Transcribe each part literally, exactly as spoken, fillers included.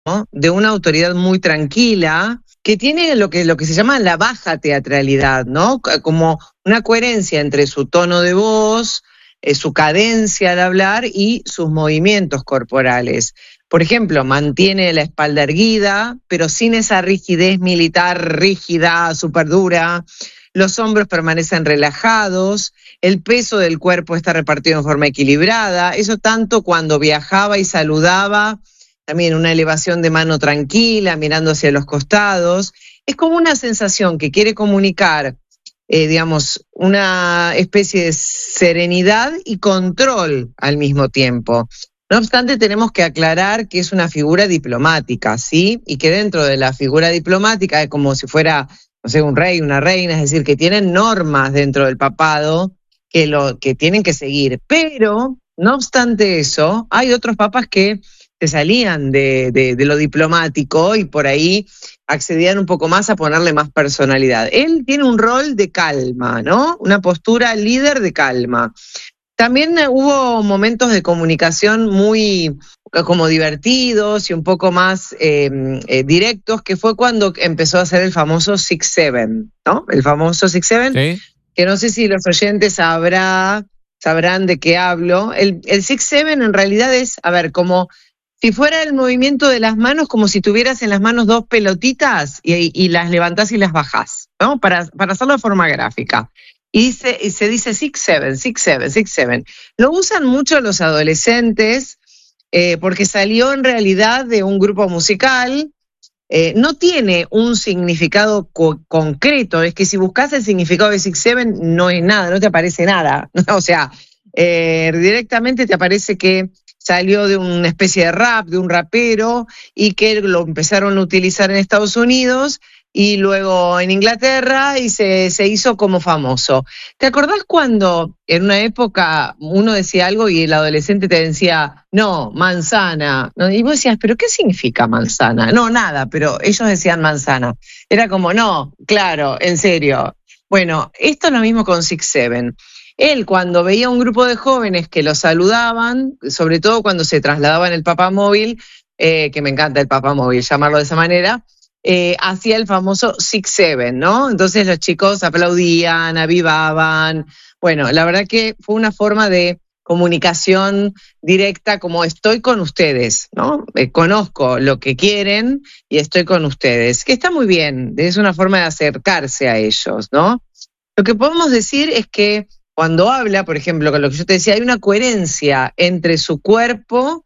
¿no? De una autoridad muy tranquila, que tiene lo que, lo que se llama la baja teatralidad, ¿no? Como una coherencia entre su tono de voz, eh, su cadencia al hablar y sus movimientos corporales. Por ejemplo, mantiene la espalda erguida, pero sin esa rigidez militar rígida, súper dura. Los hombros permanecen relajados, el peso del cuerpo está repartido en forma equilibrada. Eso tanto cuando viajaba y saludaba, también una elevación de mano tranquila, mirando hacia los costados. Es como una sensación que quiere comunicar, eh, digamos, una especie de serenidad y control al mismo tiempo. No obstante, tenemos que aclarar que es una figura diplomática, ¿sí? Y que dentro de la figura diplomática es como si fuera, no sé, un rey, una reina, es decir, que tienen normas dentro del papado que, lo, que tienen que seguir. Pero, no obstante eso, hay otros papas que se salían de, de, de lo diplomático y por ahí accedían un poco más a ponerle más personalidad. Él tiene un rol de calma, ¿no? Una postura líder de calma. También hubo momentos de comunicación muy como divertidos y un poco más eh, eh, directos, que fue cuando empezó a hacer el famoso six seven, ¿no? El famoso six seven, ¿sí? Que no sé si los oyentes sabrá, sabrán de qué hablo. El, el six seven en realidad es, a ver, como si fuera el movimiento de las manos, como si tuvieras en las manos dos pelotitas y, y las levantás y las bajás, ¿no? Para, para hacerlo de forma gráfica. Y se, y se dice six seven, six seven, six seven. Lo usan mucho los adolescentes eh, porque salió en realidad de un grupo musical. Eh, no tiene un significado co- concreto. Es que si buscas el significado de six seven no es nada, no te aparece nada. O sea, eh, directamente te aparece que salió de una especie de rap, de un rapero, y que lo empezaron a utilizar en Estados Unidos y luego en Inglaterra y se, se hizo como famoso. ¿Te acordás cuando en una época uno decía algo y el adolescente te decía, no, manzana? ¿No? Y vos decías, ¿pero qué significa manzana? No, nada, pero ellos decían manzana. Era como, no, claro, en serio. Bueno, esto es lo mismo con six seven. Él, cuando veía un grupo de jóvenes que lo saludaban, sobre todo cuando se trasladaba en el papamóvil, eh, que me encanta el papamóvil, llamarlo de esa manera, eh, hacía el famoso six seven, ¿no? Entonces los chicos aplaudían, avivaban. Bueno, la verdad que fue una forma de comunicación directa, como estoy con ustedes, ¿no? Eh, conozco lo que quieren y estoy con ustedes, que está muy bien, es una forma de acercarse a ellos, ¿no? Lo que podemos decir es que cuando habla, por ejemplo, con lo que yo te decía, hay una coherencia entre su cuerpo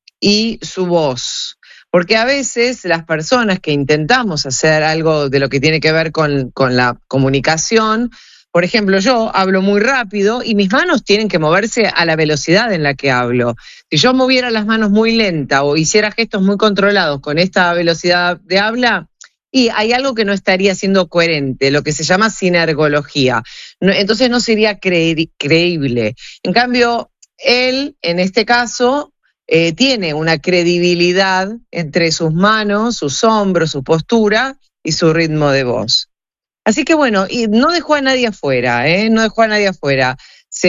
y su voz. Porque a veces las personas que intentamos hacer algo de lo que tiene que ver con, con la comunicación, por ejemplo, yo hablo muy rápido y mis manos tienen que moverse a la velocidad en la que hablo. Si yo moviera las manos muy lenta o hiciera gestos muy controlados con esta velocidad de habla, y hay algo que no estaría siendo coherente, lo que se llama sinergología. No, entonces no sería cre- creíble. En cambio, él, en este caso, eh, tiene una credibilidad entre sus manos, sus hombros, su postura y su ritmo de voz. Así que bueno, y no dejó a nadie afuera, ¿eh? No dejó a nadie afuera.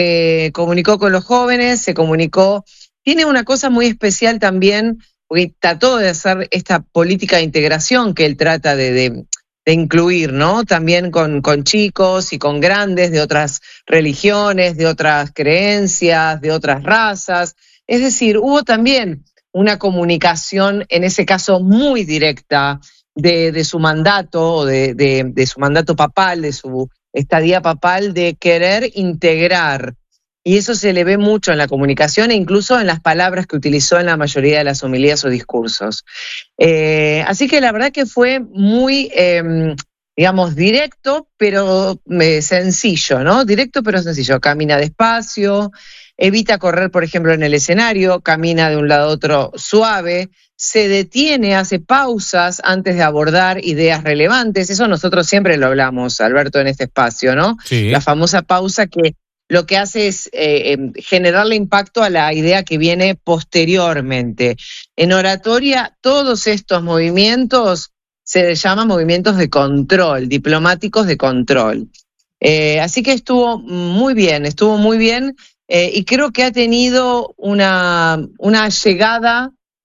Se comunicó con los jóvenes, se comunicó. Tiene una cosa muy especial también, porque trató de hacer esta política de integración que él trata de, de, de incluir, ¿no? También con, con chicos y con grandes de otras religiones, de otras creencias, de otras razas. Es decir, hubo también una comunicación, en ese caso muy directa, de, de su mandato, de, de, de su mandato papal, de su estadía papal, de querer integrar. Y eso se le ve mucho en la comunicación e incluso en las palabras que utilizó en la mayoría de las homilías o discursos. Eh, así que la verdad que fue muy, eh, digamos, directo, pero eh, sencillo, ¿no? Directo, pero sencillo. Camina despacio, evita correr, por ejemplo, en el escenario, camina de un lado a otro suave, se detiene, hace pausas antes de abordar ideas relevantes. Eso nosotros siempre lo hablamos, Alberto, en este espacio, ¿no? Sí. La famosa pausa que lo que hace es eh, generarle impacto a la idea que viene posteriormente. En oratoria, todos estos movimientos se llaman movimientos de control, diplomáticos de control. Eh, así que estuvo muy bien, estuvo muy bien eh, y creo que ha tenido una, una llegada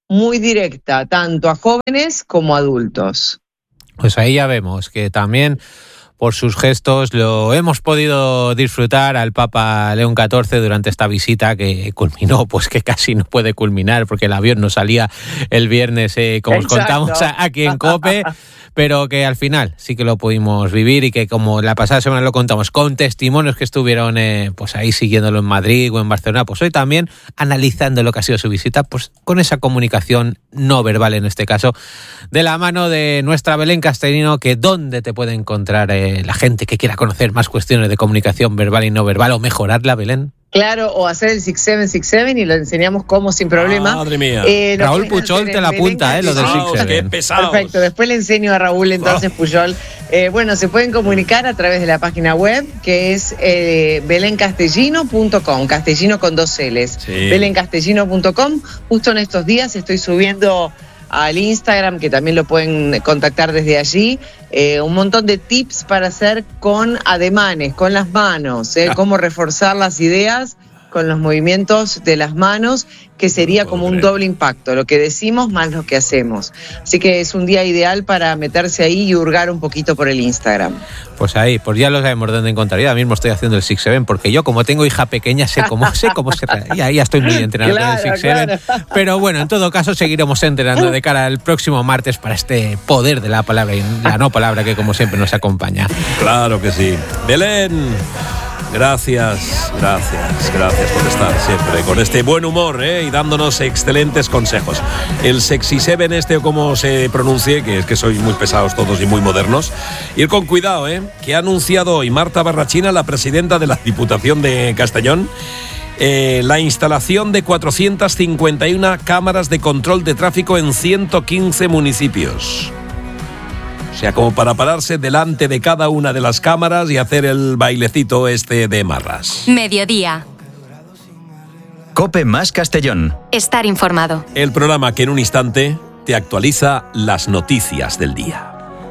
muy directa, tanto a jóvenes como a adultos. Pues ahí ya vemos que también por sus gestos lo hemos podido disfrutar al Papa León catorce durante esta visita que culminó, pues que casi no puede culminar porque el avión no salía el viernes, eh, como Exacto. os contamos aquí en COPE, pero que al final sí que lo pudimos vivir y que como la pasada semana lo contamos con testimonios que estuvieron eh, pues ahí siguiéndolo en Madrid o en Barcelona, pues hoy también analizando lo que ha sido su visita, pues con esa comunicación no verbal en este caso, de la mano de nuestra Belén Castellino, que dónde te puede encontrar eh, la gente que quiera conocer más cuestiones de comunicación verbal y no verbal o mejorarla, Belén. Claro, o hacer el seis siete seis siete y lo enseñamos como sin problema. Madre mía. Eh, Raúl Pujol te la apunta, eh, lo del seis siete. Qué pesados. Perfecto, después le enseño a Raúl entonces oh. Pujol. Eh, bueno, se pueden comunicar a través de la página web que es eh, belén castellino punto com, Castellino con dos L's. Sí. belén castellino punto com. Justo en estos días estoy subiendo al Instagram, que también lo pueden contactar desde allí, eh, un montón de tips para hacer con ademanes, con las manos, eh, cómo reforzar las ideas con los movimientos de las manos, que sería como un doble impacto, lo que decimos más lo que hacemos. Así que es un día ideal para meterse ahí y hurgar un poquito por el Instagram. Pues ahí, pues ya lo sabemos dónde encontrar. Yo ahora mismo estoy haciendo el seis siete, porque yo como tengo hija pequeña sé cómo, sé cómo se... Ya, ya estoy muy entrenado claro, con el seis siete. Claro. Pero bueno, en todo caso seguiremos entrenando de cara al próximo martes para este poder de la palabra y la no palabra que como siempre nos acompaña. Claro que sí. Belén, gracias, gracias, gracias por estar siempre con este buen humor, ¿eh? Y dándonos excelentes consejos. El sexy seven este o como se pronuncie, que es que sois muy pesados todos y muy modernos. Ir con cuidado, ¿eh? Que ha anunciado hoy Marta Barrachina, la presidenta de la Diputación de Castellón, eh, la instalación de cuatrocientas cincuenta y una cámaras de control de tráfico en ciento quince municipios. O sea, como para pararse delante de cada una de las cámaras y hacer el bailecito este de marras. Mediodía. COPE más Castellón. Estar informado. El programa que en un instante te actualiza las noticias del día.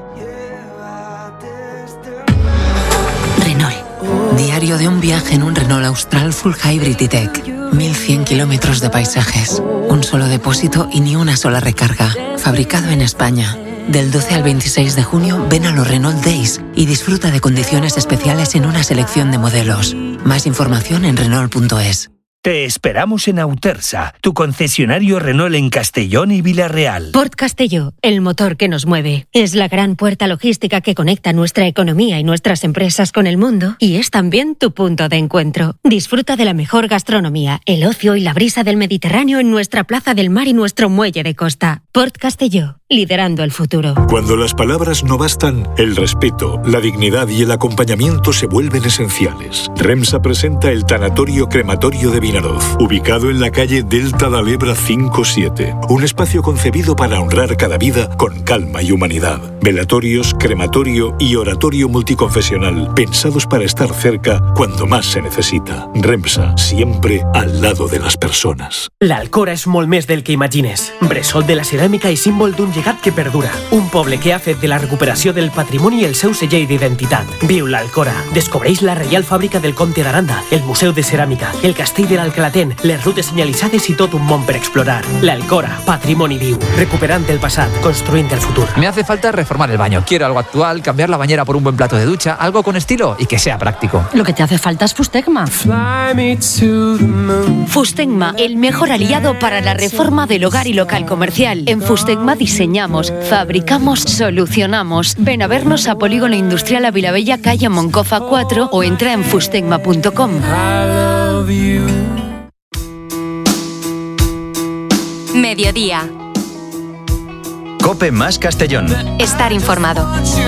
Renault. Diario de un viaje en un Renault Austral Full Hybrid E-Tech. mil cien kilómetros de paisajes. Un solo depósito y ni una sola recarga. Fabricado en España. Del doce al veintiséis de junio ven a los Renault Days y disfruta de condiciones especiales en una selección de modelos. Más información en Renault punto es. Te esperamos en Autersa, tu concesionario Renault en Castellón y Villarreal. Port Castelló, el motor que nos mueve. Es la gran puerta logística que conecta nuestra economía y nuestras empresas con el mundo y es también tu punto de encuentro. Disfruta de la mejor gastronomía, el ocio y la brisa del Mediterráneo en nuestra plaza del mar y nuestro muelle de costa. Port Castelló, liderando el futuro. Cuando las palabras no bastan, el respeto, la dignidad y el acompañamiento se vuelven esenciales. REMSA presenta el Tanatorio Crematorio de Vinaroz, ubicado en la calle Delta de Alebra cinco siete. Un espacio concebido para honrar cada vida con calma y humanidad. Velatorios, crematorio y oratorio multiconfesional, pensados para estar cerca cuando más se necesita. REMSA, siempre al lado de las persones. L'Alcora és molt més del que imagines. Bressol de la ceràmica i símbol d'un llegat que perdura. Un poble que ha fet de la recuperació del patrimoni el seu segell d'identitat. Viu l'Alcora. Descobreix la Reial Fàbrica del Comte d'Aranda, el Museu de Ceràmica, el Castell de l'Alcalatén, les rutes senyalitzades i tot un món per explorar. L'Alcora, patrimoni viu. Recuperant el passat, construint el futur. Me hace falta reformar el baño. Quiero algo actual, cambiar la bañera por un buen plato de ducha, algo con estilo y que sea práctico. Lo que te hace falta es Fustecma. Fustecma, el mejor aliado para la reforma del hogar y local comercial. En Fustecma diseñamos, fabricamos, solucionamos. Ven a vernos a Polígono Industrial a Vilabella, calle Moncofa cuatro o entra en fustecma punto com. Mediodía. COPE más Castellón. Estar informado.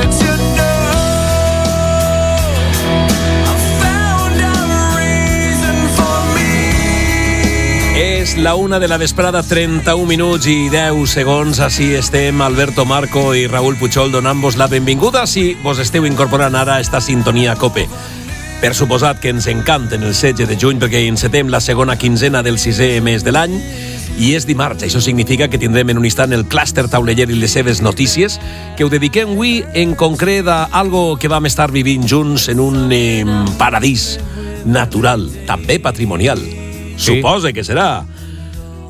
És la una de la vesprada, trenta-un minuts i deu segons. Així estem Alberto Marco i Raúl Pujol donant-vos la benvinguda si vos esteu incorporant ara a esta sintonia COPE. Per suposat que ens encanten el setze de juny perquè encetem la segona quinzena del sisè mes de l'any i és dimarts. Això significa que tindrem en un instant el clúster tauleller i les seves notícies, que ho dediquem avui en concret a algo que vam estar vivint junts en un eh, paradís natural, també patrimonial. Sí. Suposa que serà.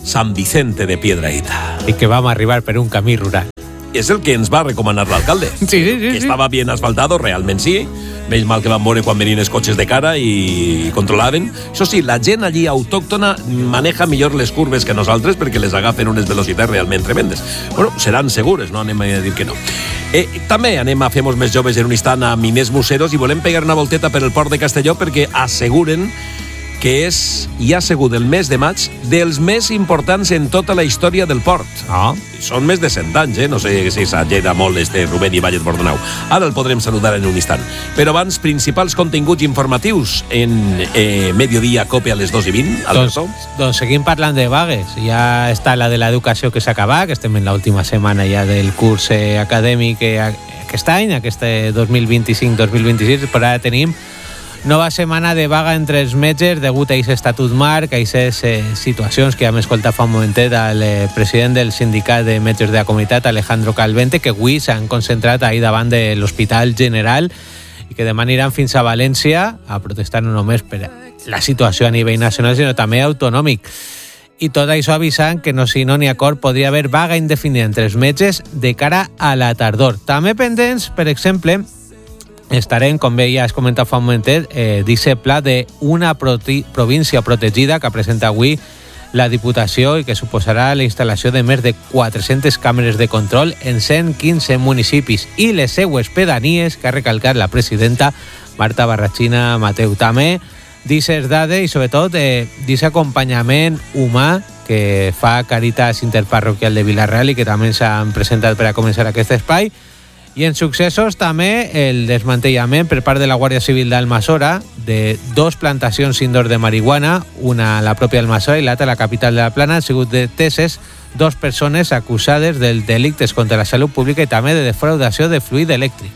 Sant Vicente de Piedrahita. I que vam arribar per un camí rural. És el que ens va recomanar l'alcalde. Sí, sí, sí. Que sí. estava bien asfaltado, realment sí. Menys mal que van veure quan venien els cotxes de cara i controlaven. Això sí, la gent allí autòctona maneja millor les curves que nosaltres perquè les agafen unes velocitats realment tremendes. Bueno, seran segures, no anem a dir que no. Eh, també anem a Fem-nos més joves en un instant a Inés Museros i volem pegar una volteta per el port de Castelló perquè asseguren que és i ha sigut el mes de maig dels més importants en tota la història del port. Ah. Són més de cent anys, eh? No sé si s'ha lleida molt este Rubén Ibáñez Bordonau. Ara el podrem saludar en un instant. Però abans, principals continguts informatius en eh, Mediodía Cope a les dos i vint. Doncs, doncs seguim parlant de vagues. Ja està la de l'educació que s'acaba, que estem en l'última setmana ja del curs eh, acadèmic eh, aquest any, aquest dos mil vint-i-cinc dos mil vint-i-sis, però ara tenim nova setmana de vaga entre els metges degut a aquest estatut marc, a aquestes eh, situacions que ja hem escoltat fa un momentet al eh, president del sindicat de metges de la comunitat, Alejandro Calvente, que avui s'han concentrat ahir davant de l'Hospital General i que demà aniran fins a València a protestar no només per la situació a nivell nacional, sinó també autonòmic. I tot això avisant que no, si no n'hi ha acord, podria haver vaga indefinida entre els metges de cara a la tardor. També pendents, per exemple, estarem, com bé ja has comentat fa un momentet, eh, d'aquest pla d'una província protegida que presenta avui la Diputació i que suposarà la instal·lació de més de quatre-centes càmeres de control en cent quinze municipis i les seues pedanies, que ha recalcat la presidenta Marta Barrachina Mateu. També d'aquestes dades i sobretot eh, d'aquest acompanyament humà que fa Caritas Interparroquial de Vila-real i que també s'han presentat per a començar aquest espai. I en successos també el desmantellament per part de la Guàrdia Civil d'Almassora de dos plantacions indoor de marihuana, una a la pròpia Almassora i l'altra a la capital de la Plana. Han sigut deteses dos persones acusades dels delictes contra la salut pública i també de defraudació de fluid elèctric.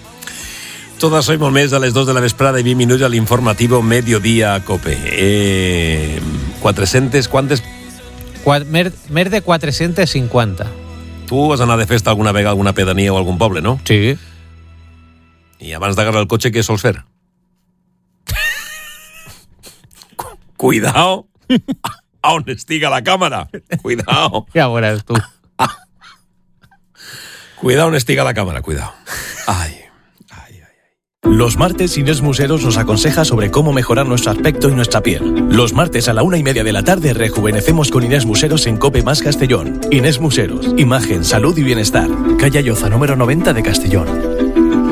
Tot això i molt més a les dos de la vesprada i vint minuts a l'informatiu Mediodía Cope. Eh, quatre-centes, quantes? Qua, mer, més de quatre-centes cinquanta. Tu vas anar de festa alguna vegada a alguna pedania o algun poble, no? Sí. I abans d'agarrar el cotxe, què sols fer? Cuidao a on estiga la càmera. Cuidao. Ja veuràs tu. Cuidao on estiga la càmera, cuidao. Ay. Los martes Inés Museros nos aconseja sobre cómo mejorar nuestro aspecto y nuestra piel. Los martes a la una y media de la tarde rejuvenecemos con Inés Museros en Cope Más Castellón. Inés Museros, imagen, salud y bienestar. Calle Lloza, número noventa de Castellón.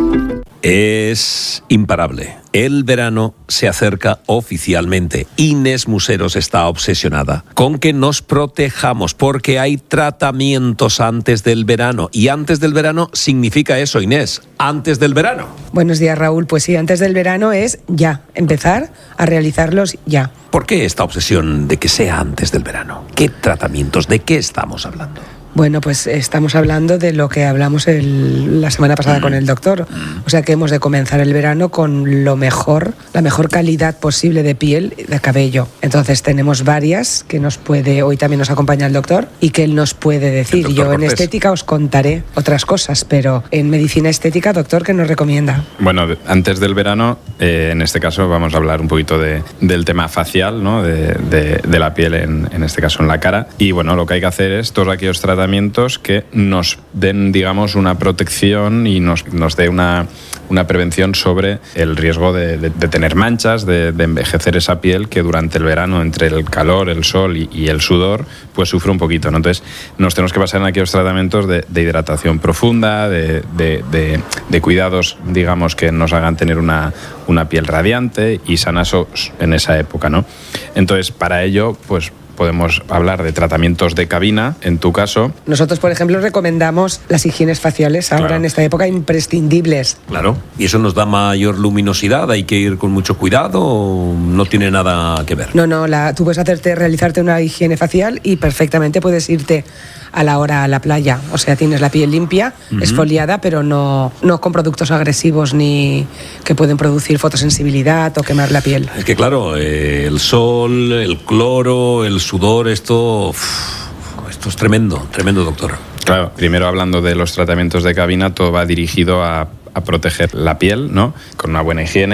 Es imparable. El verano se acerca oficialmente. Inés Museros está obsesionada con que nos protejamos porque hay tratamientos antes del verano. Y antes del verano significa eso, Inés, antes del verano. Buenos días, Raúl. Pues sí, antes del verano es ya, empezar a realizarlos ya. ¿Por qué esta obsesión de que sea antes del verano? ¿Qué tratamientos? ¿De qué estamos hablando? Bueno, pues estamos hablando de lo que hablamos el, la semana pasada mm. con el doctor. O sea que hemos de comenzar el verano con lo mejor, la mejor calidad posible de piel y de cabello. Entonces tenemos varias que nos puede, hoy también nos acompaña el doctor, y que él nos puede decir. Yo en Cortés. estética os contaré otras cosas, pero en medicina estética, doctor, ¿qué nos recomienda? Bueno, antes del verano, eh, en este caso vamos a hablar un poquito de, del tema facial, ¿no? de, de, de la piel, en, en este caso en la cara. Y bueno, lo que hay que hacer es todos aquellos tratamientos que nos den, digamos, una protección y nos, nos dé una, una prevención sobre el riesgo de, de, de tener manchas, de, de envejecer esa piel que durante el verano, entre el calor, el sol y, y el sudor, pues sufre un poquito, ¿no? Entonces nos tenemos que basar en aquellos tratamientos de, de hidratación profunda, de, de, de, de cuidados, digamos, que nos hagan tener una, una piel radiante y sana en esa época, ¿no? Entonces, para ello, pues podemos hablar de tratamientos de cabina, en tu caso. Nosotros, por ejemplo, recomendamos las higienes faciales ahora Claro. en esta época imprescindibles. Claro. ¿Y eso nos da mayor luminosidad? ¿Hay que ir con mucho cuidado o no tiene nada que ver? No, no, la, tú puedes hacerte, realizarte una higiene facial y perfectamente puedes irte a la hora a la playa. O sea, tienes la piel limpia, Ujú. esfoliada, pero no, no con productos agresivos ni que pueden producir fotosensibilidad o quemar la piel. Es que claro, eh, el sol, el cloro, el sudor, esto, uf, esto es tremendo, tremendo, doctor. Claro, primero hablando de los tratamientos de cabina, todo va dirigido a, a proteger la piel, ¿no? Con una buena higiene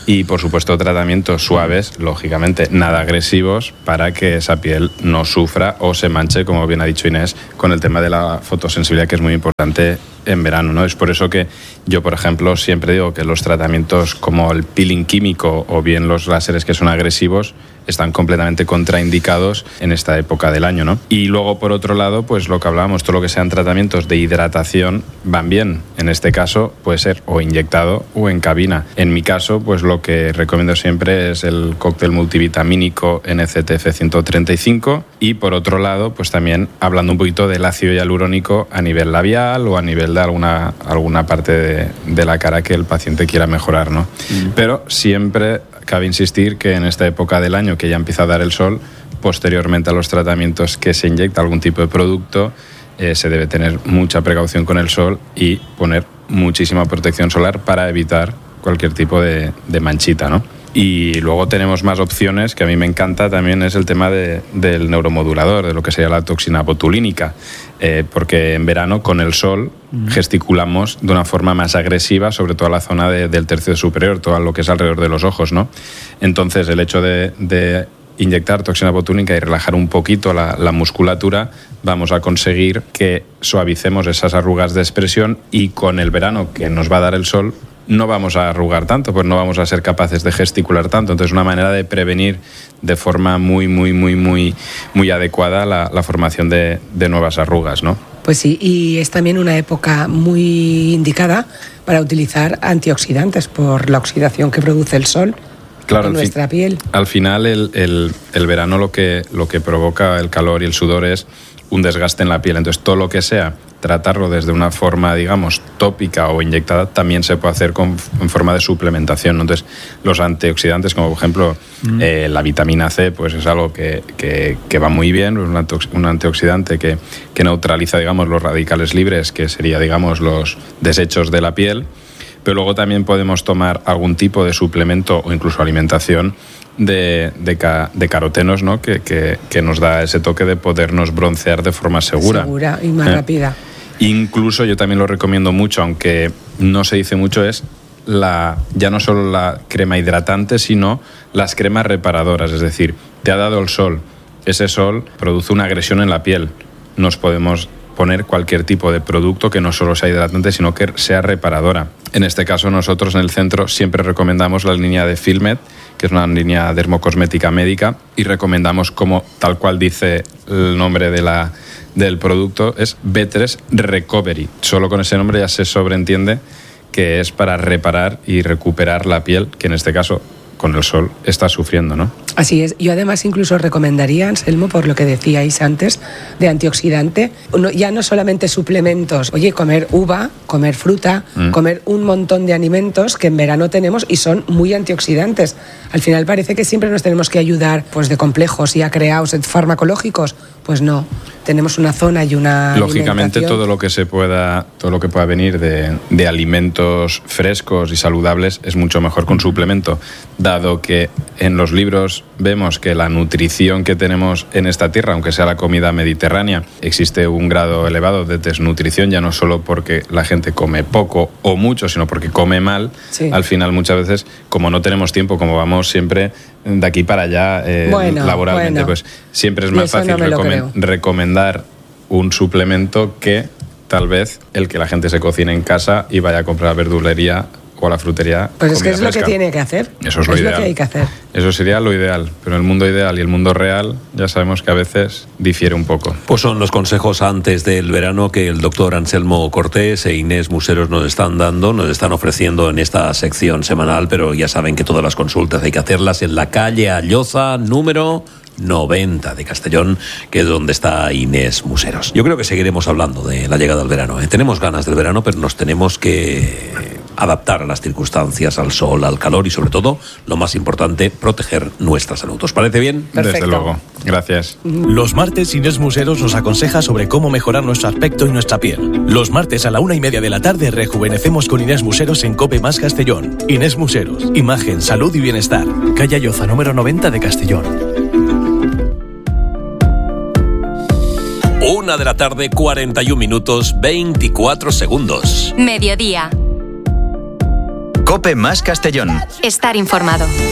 Y por supuesto tratamientos suaves, lógicamente nada agresivos, para que esa piel no sufra o se manche, como bien ha dicho Inés, con el tema de la fotosensibilidad, que es muy importante en verano, ¿no? Es por eso que yo, por ejemplo, siempre digo que los tratamientos como el peeling químico o bien los láseres que son agresivos están completamente contraindicados en esta época del año, ¿no? Y luego, por otro lado, pues lo que hablábamos, todo lo que sean tratamientos de hidratación van bien. En este caso puede ser o inyectado o en cabina. En mi caso, pues lo que recomiendo siempre es el cóctel multivitamínico N C T F ciento treinta y cinco y, por otro lado, pues también hablando un poquito del ácido hialurónico a nivel labial o a nivel de alguna, alguna parte de, de la cara que el paciente quiera mejorar, ¿no? Mm. Pero siempre cabe insistir que en esta época del año que ya empieza a dar el sol, posteriormente a los tratamientos que se inyecta algún tipo de producto, eh, se debe tener mucha precaución con el sol y poner muchísima protección solar para evitar cualquier tipo de, de manchita, ¿no? Y luego tenemos más opciones, que a mí me encanta también, es el tema de, del neuromodulador, de lo que sería la toxina botulínica, eh, porque en verano con el sol uh-huh. gesticulamos de una forma más agresiva, sobre todo la zona de, del tercio superior, todo lo que es alrededor de los ojos, ¿no? Entonces el hecho de, de inyectar toxina botulínica y relajar un poquito la, la musculatura, vamos a conseguir que suavicemos esas arrugas de expresión, y con el verano que nos va a dar el sol no vamos a arrugar tanto, pues no vamos a ser capaces de gesticular tanto. Entonces, una manera de prevenir de forma muy, muy, muy, muy, muy adecuada la, la formación de, de nuevas arrugas, ¿no? Pues sí, y es también una época muy indicada para utilizar antioxidantes por la oxidación que produce el sol. Claro, en nuestra fin, piel. Al final, el, el, el verano lo que, lo que provoca el calor y el sudor es un desgaste en la piel. Entonces, todo lo que sea tratarlo desde una forma, digamos, tópica o inyectada, también se puede hacer con, en forma de suplementación, ¿no? Entonces, los antioxidantes, como por ejemplo mm. eh, la vitamina C, pues es algo que, que, que va muy bien, un, antiox, un antioxidante que, que neutraliza, digamos, los radicales libres, que sería, digamos, los desechos de la piel. Pero luego también podemos tomar algún tipo de suplemento o incluso alimentación de, de, ca, de carotenos, ¿no? que, que, que nos da ese toque de podernos broncear de forma segura. Segura y más eh. rápida. Incluso yo también lo recomiendo mucho, aunque no se dice mucho, es la ya no solo la crema hidratante, sino las cremas reparadoras. Es decir, te ha dado el sol, ese sol produce una agresión en la piel. Nos podemos poner cualquier tipo de producto que no solo sea hidratante, sino que sea reparadora. En este caso, nosotros en el centro siempre recomendamos la línea de Filmet, que es una línea dermocosmética médica, y recomendamos, como tal cual dice el nombre de la, del producto, es B tres Recovery. Solo con ese nombre ya se sobreentiende que es para reparar y recuperar la piel, que en este caso, con el sol, está sufriendo, ¿no? Así es. Yo además incluso recomendaría, Anselmo, por lo que decíais antes, de antioxidante, no, ya no solamente suplementos, oye, comer uva, comer fruta, mm. comer un montón de alimentos que en verano tenemos y son muy antioxidantes. Al final parece que siempre nos tenemos que ayudar pues de complejos y acreados farmacológicos. Pues no, tenemos una zona y una lógicamente todo lo que se pueda, todo lo que pueda venir de, de alimentos frescos y saludables es mucho mejor que un suplemento, dado que en los libros vemos que la nutrición que tenemos en esta tierra, aunque sea la comida mediterránea, existe un grado elevado de desnutrición, ya no solo porque la gente come poco o mucho, sino porque come mal. Sí. Al final, muchas veces, como no tenemos tiempo, como vamos siempre de aquí para allá eh, bueno, laboralmente, bueno. pues siempre es más fácil no recome- recomendar un suplemento que tal vez el que la gente se cocine en casa y vaya a comprar a verdulería o a la frutería. Pues es que es fresca. Lo que tiene que hacer. Eso es lo es ideal. Lo que hay que hacer. Eso sería lo ideal, pero el mundo ideal y el mundo real ya sabemos que a veces difiere un poco. Pues son los consejos antes del verano que el doctor Anselmo Cortés e Inés Museros nos están dando, nos están ofreciendo en esta sección semanal, pero ya saben que todas las consultas hay que hacerlas en la calle Alloza, número noventa de Castellón, que es donde está Inés Museros. Yo creo que seguiremos hablando de la llegada del verano, ¿eh? Tenemos ganas del verano, pero nos tenemos que adaptar a las circunstancias, al sol, al calor y sobre todo, lo más importante, proteger nuestra salud. ¿Os parece bien? Perfecto. Desde luego. Gracias. Los martes Inés Museros nos aconseja sobre cómo mejorar nuestro aspecto y nuestra piel. Los martes a la una y media de la tarde rejuvenecemos con Inés Museros en COPE más Castellón. Inés Museros, imagen, salud y bienestar. Calle Alloza, número noventa de Castellón. Una de la tarde, cuarenta y un minutos, veinticuatro segundos. Mediodía. Cope más Castellón. Estar informado.